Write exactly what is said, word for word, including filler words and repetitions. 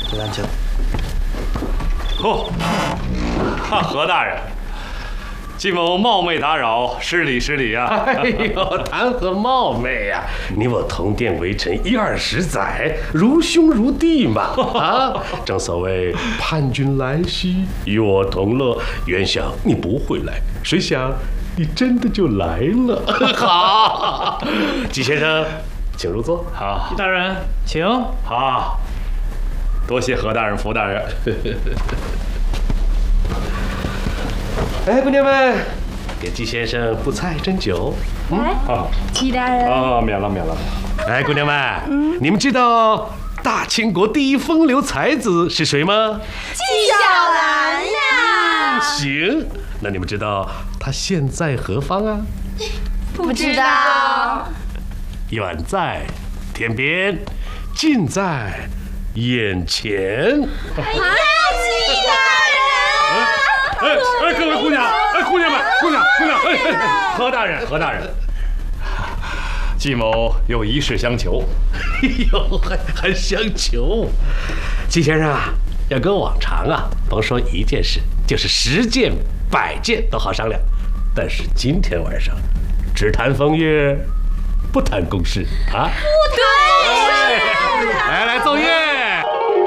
不敢请。 哦，哈，何大人，季某冒昧打扰，失礼失礼啊！ 哎呦，谈何冒昧呀、啊！你我同殿为臣一二十载，如兄如弟嘛！啊，正所谓盼君来兮，与我同乐。原想你不会来，谁想你真的就来了。好，季先生，请入座。 好， 季大人，请。 好，多谢何大人、福大人。 哎，姑娘们，给季先生布菜斟酒。 嗯， 啊， 季大人。 啊，免了免了。 哎，姑娘们，嗯、你们知道大清国第一风流才子是谁吗？ 纪晓岚呀。 行，那你们知道他现在何方啊？ 不知道。 远在天边，近在眼前。 哎呀，季大人！ 哎哎，各位姑娘，哎，姑娘们，姑娘，姑娘，哎哎，何大人，何大人，季某有一事相求。 哎呦，还还相求？季先生啊，要跟往常啊，甭说一件事，就是十件、百件都好商量。但是今天晚上，只谈风月，不谈公事啊！ 不谈公事。 来来，奏乐。